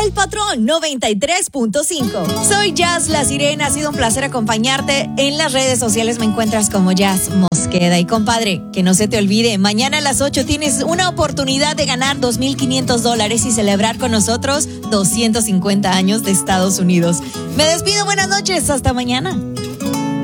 El Patrón 93.5. Soy Jazz La Sirena. Ha sido un placer acompañarte. En las redes sociales me encuentras como Jazz Mosqueda. Y compadre, que no se te olvide, mañana a las 8 tienes una oportunidad de ganar $2,500 y celebrar con nosotros 250 años de Estados Unidos. Me despido, buenas noches, hasta mañana.